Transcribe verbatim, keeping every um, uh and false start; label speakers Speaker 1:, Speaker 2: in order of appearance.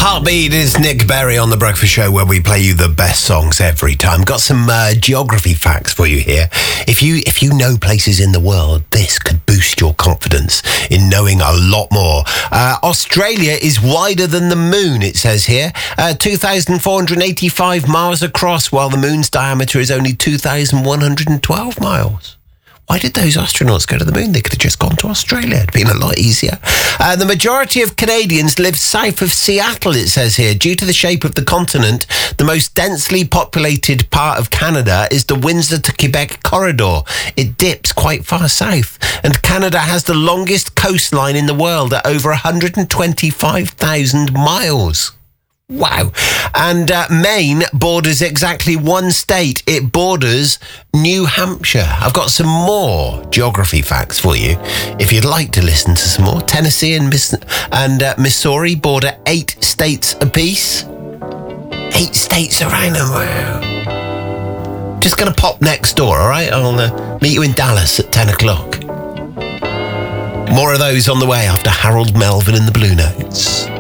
Speaker 1: Heartbeat is Nick Berry on The Breakfast Show, where we play you the best songs every time. Got some uh, geography facts for you here. If you if you know places in the world, this could boost your confidence in knowing a lot more. Uh, Australia is wider than the moon, it says here. Uh, two thousand four hundred eighty-five miles across, while the moon's diameter is only two thousand one hundred twelve miles. Why did those astronauts go to the moon? They could have just gone to Australia. It'd been a lot easier. Uh, the majority of Canadians live south of Seattle, it says here. Due to the shape of the continent, the most densely populated part of Canada is the Windsor to Quebec corridor. It dips quite far south. And Canada has the longest coastline in the world at over one hundred twenty-five thousand miles. Wow. And uh, Maine borders exactly one state. It borders New Hampshire. I've got some more geography facts for you if you'd like to listen to some more. Tennessee and, Miss- and uh, Missouri border eight states apiece. Eight states around them. Wow. Just going to pop next door, all right? I'll uh, meet you in Dallas at ten o'clock. More of those on the way after Harold Melvin and the Blue Notes.